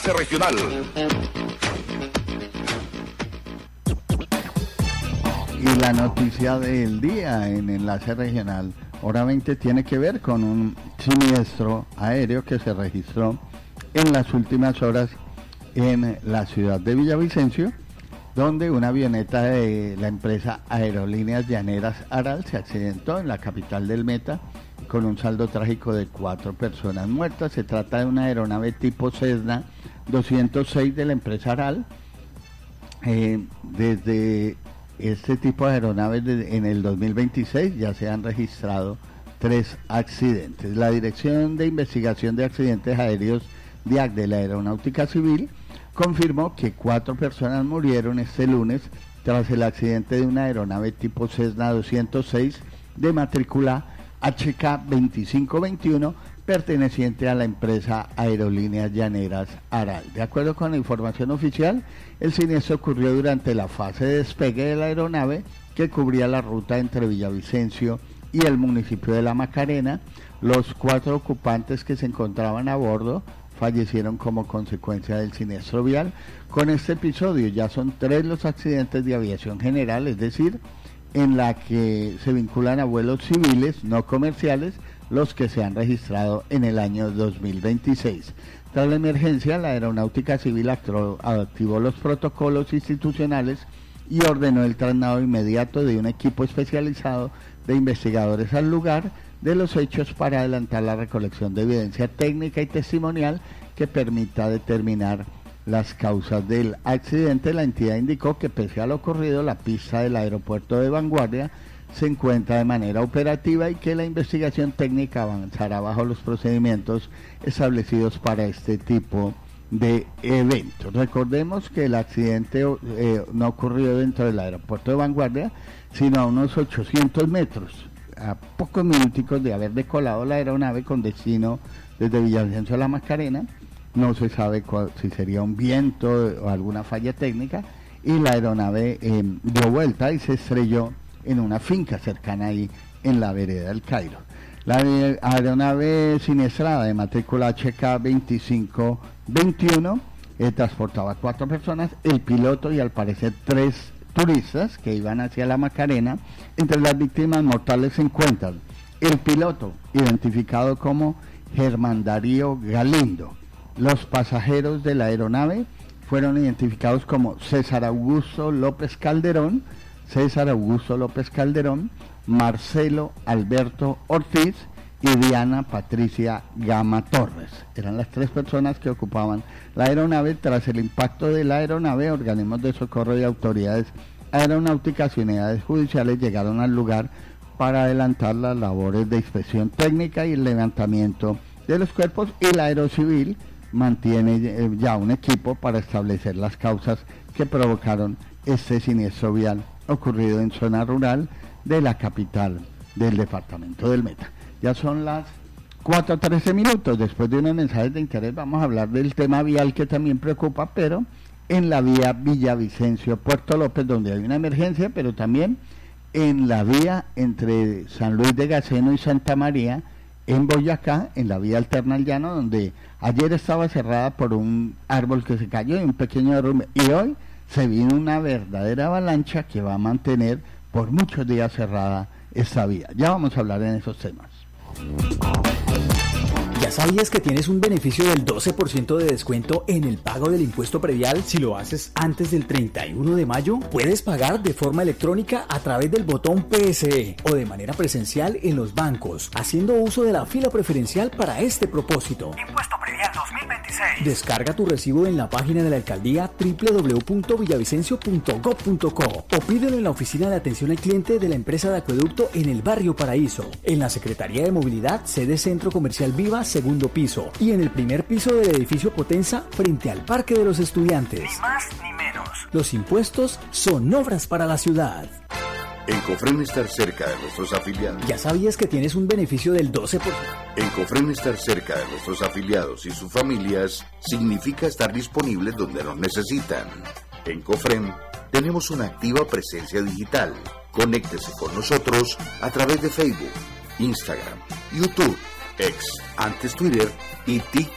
Regional. Y la noticia del día en Enlace Regional, hora 20, tiene que ver con un siniestro aéreo que se registró en las últimas horas en la ciudad de Villavicencio, donde una avioneta de la empresa Aerolíneas Llaneras Aral se accidentó en la capital del Meta con un saldo trágico de 4 personas muertas. Se trata de una aeronave tipo Cessna 206 de la empresa Aral. Desde este tipo de aeronaves en el 2026 ya se han registrado 3 accidentes. La Dirección de Investigación de Accidentes Aéreos DIAC de la Aeronáutica Civil confirmó que 4 personas murieron este lunes tras el accidente de una aeronave tipo Cessna 206 de matrícula HK2521 perteneciente a la empresa Aerolíneas Llaneras Aral. De acuerdo con la información oficial, el siniestro ocurrió durante la fase de despegue de la aeronave que cubría la ruta entre Villavicencio y el municipio de La Macarena. Los 4 ocupantes que se encontraban a bordo fallecieron como consecuencia del siniestro vial. Con este episodio ya son 3 los accidentes de aviación general, es decir, en la que se vinculan a vuelos civiles, no comerciales, los que se han registrado en el año 2026. Tras la emergencia, la Aeronáutica Civil activó los protocolos institucionales y ordenó el traslado inmediato de un equipo especializado de investigadores al lugar de los hechos para adelantar la recolección de evidencia técnica y testimonial que permita determinar las causas del accidente. La entidad indicó que pese a lo ocurrido, la pista del aeropuerto de Vanguardia se encuentra de manera operativa y que la investigación técnica avanzará bajo los procedimientos establecidos para este tipo de eventos. Recordemos que el accidente no ocurrió dentro del aeropuerto de Vanguardia, sino a unos 800 metros, a pocos minuticos de haber decolado la aeronave con destino desde Villavicencio a La Macarena. No se sabe si sería un viento o alguna falla técnica, y la aeronave dio vuelta y se estrelló en una finca cercana ahí en la vereda del Cairo. La aeronave siniestrada de matrícula HK2521 transportaba 4 personas, el piloto y al parecer 3 turistas que iban hacia La Macarena. Entre las víctimas mortales se encuentran el piloto, identificado como Germán Darío Galindo. Los pasajeros de la aeronave fueron identificados como César Augusto López Calderón, Marcelo Alberto Ortiz y Diana Patricia Gama Torres. Eran las 3 personas que ocupaban la aeronave. Tras el impacto de la aeronave, organismos de socorro y autoridades aeronáuticas y unidades judiciales llegaron al lugar para adelantar las labores de inspección técnica y el levantamiento de los cuerpos, y la Aerocivil mantiene ya un equipo para establecer las causas que provocaron este siniestro vial ocurrido en zona rural de la capital del departamento del Meta. Ya son las 4:13 minutos. Después de unos mensajes de interés vamos a hablar del tema vial que también preocupa, pero en la vía Villavicencio-Puerto López, donde hay una emergencia, pero también en la vía entre San Luis de Gaceno y Santa María, en Boyacá, en la vía alterna al llano, donde ayer estaba cerrada por un árbol que se cayó y un pequeño derrumbe, y hoy se vino una verdadera avalancha que va a mantener por muchos días cerrada esta vía. Ya vamos a hablar en esos temas. ¿Ya sabías que tienes un beneficio del 12% de descuento en el pago del impuesto predial si lo haces antes del 31 de mayo? Puedes pagar de forma electrónica a través del botón PSE o de manera presencial en los bancos, haciendo uso de la fila preferencial para este propósito. Impuesto predial 2026. Descarga tu recibo en la página de la alcaldía www.villavicencio.gov.co o pídelo en la oficina de atención al cliente de la empresa de acueducto en el barrio Paraíso, en la Secretaría de Movilidad, sede Centro Comercial Viva, segundo piso, y en el primer piso del edificio Potenza frente al Parque de los Estudiantes. Ni más ni menos. Los impuestos son obras para la ciudad. Encofren estar cerca de nuestros afiliados. ¿Ya sabías que tienes un beneficio del 12%? Encofren estar cerca de nuestros afiliados y sus familias significa estar disponibles donde nos necesitan. En Cofrem tenemos una activa presencia digital. Conéctese con nosotros a través de Facebook, Instagram, YouTube, X, antes Twitter y TikTok.